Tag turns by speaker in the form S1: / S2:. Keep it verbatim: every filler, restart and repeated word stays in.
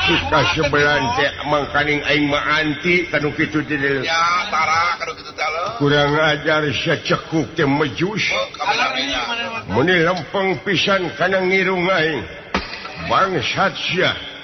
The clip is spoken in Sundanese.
S1: suka sebelan teh mangkaning aing mah anti kanu kitu teh.
S2: Ya, tara kanu kitu teh.
S1: Kurang ajar sia cekuk teh mejus. Muni lempeng pisan kana ngirung aing. Bangsat sia.